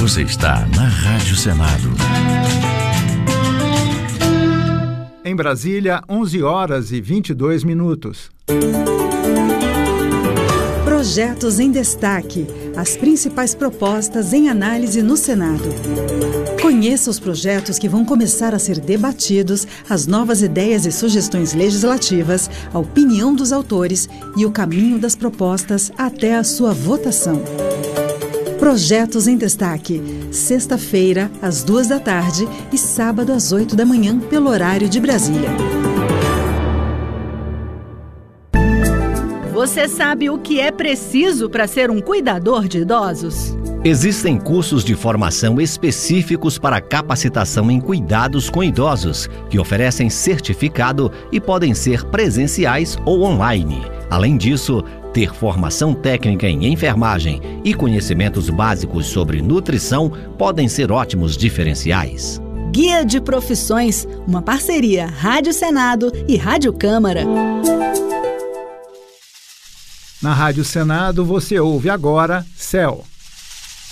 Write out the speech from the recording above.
Você está na Rádio Senado. Em Brasília, 11h22. Projetos em destaque. As principais propostas em análise no Senado. Conheça os projetos que vão começar a ser debatidos, as novas ideias e sugestões legislativas, a opinião dos autores e o caminho das propostas até a sua votação. Projetos em destaque. Sexta-feira, às 14h e sábado, às 8h, pelo horário de Brasília. Você sabe o que é preciso para ser um cuidador de idosos? Existem cursos de formação específicos para capacitação em cuidados com idosos, que oferecem certificado e podem ser presenciais ou online. Além disso, ter formação técnica em enfermagem e conhecimentos básicos sobre nutrição podem ser ótimos diferenciais. Guia de Profissões, uma parceria Rádio Senado e Rádio Câmara. Na Rádio Senado você ouve agora CEL.